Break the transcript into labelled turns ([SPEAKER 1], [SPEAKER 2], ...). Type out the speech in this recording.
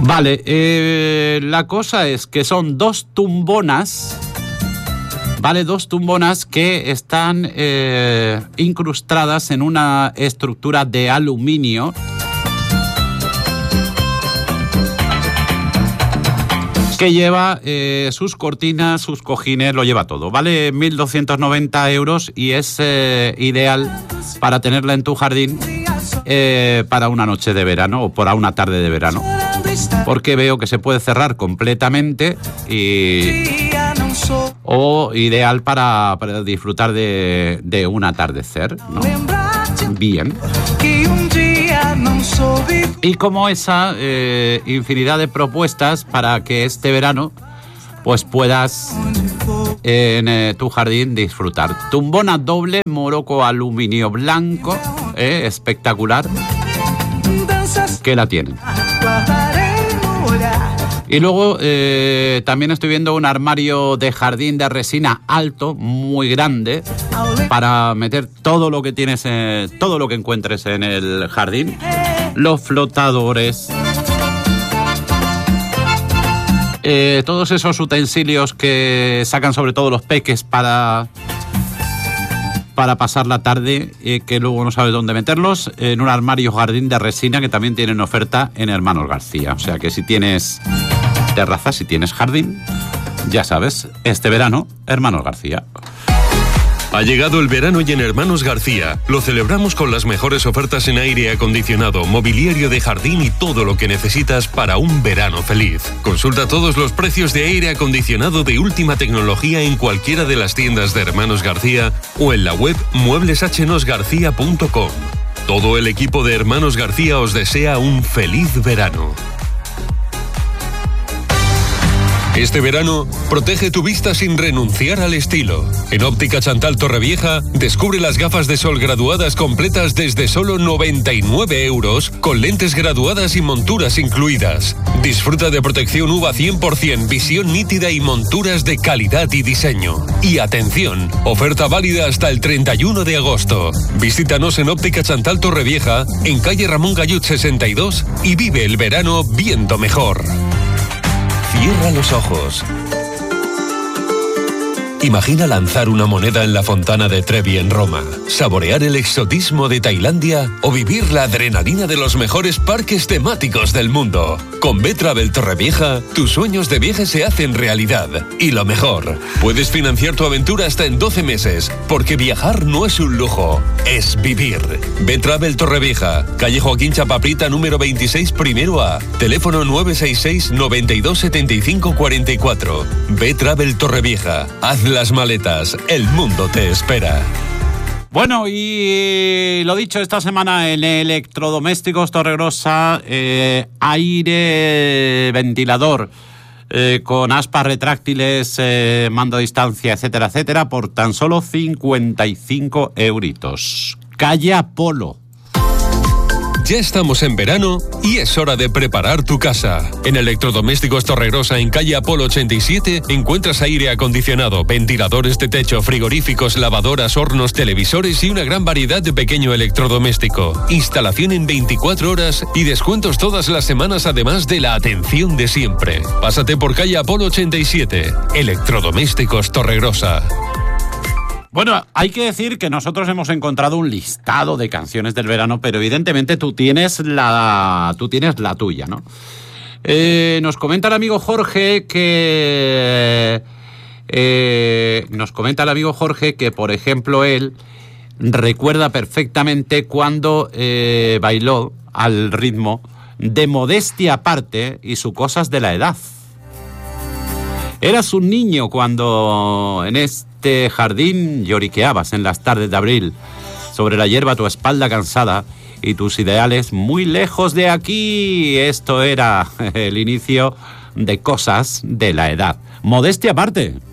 [SPEAKER 1] Vale, la cosa es que son 2 tumbonas, ¿vale? 2 tumbonas que están incrustadas en una estructura de aluminio que lleva sus cortinas, sus cojines, lo lleva todo. Vale 1.290 euros y es ideal para tenerla en tu jardín para una noche de verano o para una tarde de verano. Porque veo que se puede cerrar completamente o ideal para disfrutar de un atardecer, ¿no? Bien. Y como esa, infinidad de propuestas para que este verano pues puedas en tu jardín disfrutar. Tumbona doble, Morocco aluminio blanco, espectacular, que la tienen. Y luego también estoy viendo un armario de jardín de resina alto, muy grande, para meter todo lo que tienes, todo lo que encuentres en el jardín. Los flotadores, todos esos utensilios que sacan sobre todo los peques para pasar la tarde, que luego no sabes dónde meterlos, en un armario jardín de resina que también tienen oferta en Hermanos García. O sea que si tienes terraza, si tienes jardín, ya sabes, este verano, Hermanos García.
[SPEAKER 2] Ha llegado el verano y en Hermanos García lo celebramos con las mejores ofertas en aire acondicionado, mobiliario de jardín y todo lo que necesitas para un verano feliz. Consulta todos los precios de aire acondicionado de última tecnología en cualquiera de las tiendas de Hermanos García o en la web muebleshnosgarcia.com. Todo el equipo de Hermanos García os desea un feliz verano. Este verano, protege tu vista sin renunciar al estilo. En Óptica Chantal Torrevieja, descubre las gafas de sol graduadas completas desde solo 99 euros, con lentes graduadas y monturas incluidas. Disfruta de protección UVA 100%, visión nítida y monturas de calidad y diseño. Y atención, oferta válida hasta el 31 de agosto. Visítanos en Óptica Chantal Torrevieja, en calle Ramón Gallut 62, y vive el verano viendo mejor. Cierra los ojos. Imagina lanzar una moneda en la fontana de Trevi en Roma, saborear el exotismo de Tailandia o vivir la adrenalina de los mejores parques temáticos del mundo. Con B-Travel Torrevieja, tus sueños de viaje se hacen realidad. Y lo mejor, puedes financiar tu aventura hasta en 12 meses, porque viajar no es un lujo, es vivir. B-Travel Torrevieja, calle Joaquín Chapaprita número 26, primero A, teléfono 966 92 75 44. B-Travel Torrevieja, haz las maletas, el mundo te espera.
[SPEAKER 1] Bueno, y lo dicho, esta semana en Electrodomésticos Torregrosa, aire, ventilador, con aspas retráctiles, mando a distancia, etcétera, etcétera, por tan solo 55 euritos. Calle Apolo.
[SPEAKER 2] Ya estamos en verano y es hora de preparar tu casa. En Electrodomésticos Torregrosa, en calle Apolo 87, encuentras aire acondicionado, ventiladores de techo, frigoríficos, lavadoras, hornos, televisores y una gran variedad de pequeño electrodoméstico. Instalación en 24 horas y descuentos todas las semanas, además de la atención de siempre. Pásate por calle Apolo 87. Electrodomésticos Torregrosa.
[SPEAKER 1] Bueno, hay que decir que nosotros hemos encontrado un listado de canciones del verano, pero evidentemente tú tienes la tuya, ¿no? Nos comenta el amigo Jorge que por ejemplo, él recuerda perfectamente cuando bailó al ritmo de Modestia Aparte y sus Cosas de la Edad. Eras un niño cuando en este jardín lloriqueabas en las tardes de abril, sobre la hierba tu espalda cansada y tus ideales muy lejos de aquí. Esto era el inicio de Cosas de la Edad. Modestia Aparte.